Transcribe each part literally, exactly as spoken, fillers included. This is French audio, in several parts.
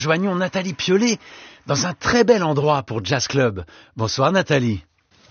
Joignons Nathalie Piolet dans un très bel endroit pour Jazz Club. Bonsoir Nathalie.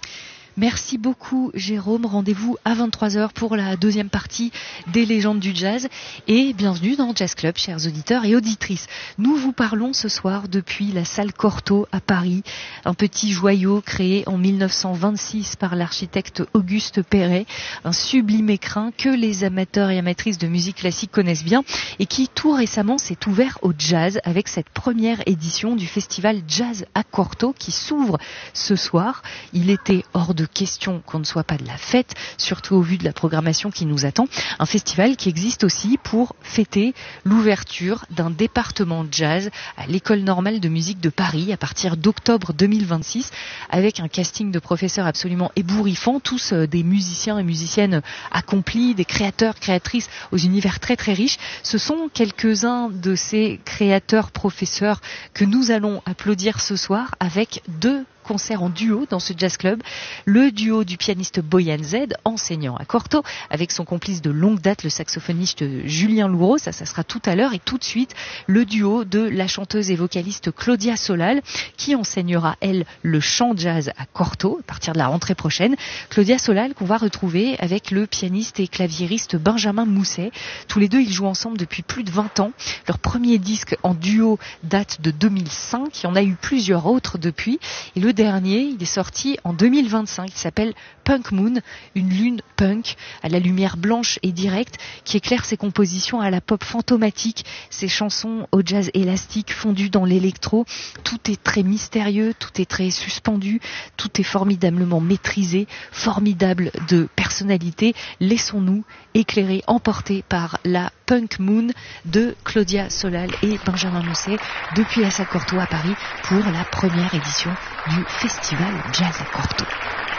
Merci beaucoup Jérôme, rendez-vous à vingt-trois heures pour la deuxième partie des légendes du jazz et bienvenue dans Jazz Club, chers auditeurs et auditrices. Nous vous parlons ce soir depuis la salle Cortot à Paris, un petit joyau créé en mille neuf cent vingt-six par l'architecte Auguste Perret, un sublime écrin que les amateurs et amatrices de musique classique connaissent bien et qui tout récemment s'est ouvert au jazz avec cette première édition du festival Jazz à Cortot qui s'ouvre ce soir. Il était hors de question qu'on ne soit pas de la fête, surtout au vu de la programmation qui nous attend. Un festival qui existe aussi pour fêter l'ouverture d'un département jazz à l'École normale de musique de Paris à partir d'octobre deux mille vingt-six, avec un casting de professeurs absolument ébouriffant, tous des musiciens et musiciennes accomplis, des créateurs, créatrices aux univers très très riches. Ce sont quelques-uns de ces créateurs, professeurs que nous allons applaudir ce soir avec deux concert en duo dans ce jazz club, le duo du pianiste Boyan Z, enseignant à Cortot, avec son complice de longue date, le saxophoniste Julien Louraud, ça, ça sera tout à l'heure, et tout de suite, le duo de la chanteuse et vocaliste Claudia Solal, qui enseignera, elle, le chant jazz à Cortot, à partir de la rentrée prochaine. Claudia Solal, qu'on va retrouver avec le pianiste et claviériste Benjamin Mousset. Tous les deux, ils jouent ensemble depuis plus de vingt ans. Leur premier disque en duo date de deux mille cinq, il y en a eu plusieurs autres depuis, et le dernier, il est sorti en deux mille vingt-cinq, il s'appelle Punk Moon, une lune punk à la lumière blanche et directe qui éclaire ses compositions à la pop fantomatique, ses chansons au jazz élastique fondu dans l'électro. Tout est très mystérieux, tout est très suspendu, tout est formidablement maîtrisé, formidable de personnalité. Laissons-nous éclairer, emporter par la Punk Moon de Claudia Solal et Benjamin Mousset depuis la salle Cortot à Paris pour la première édition du Festival Jazz à Cortot.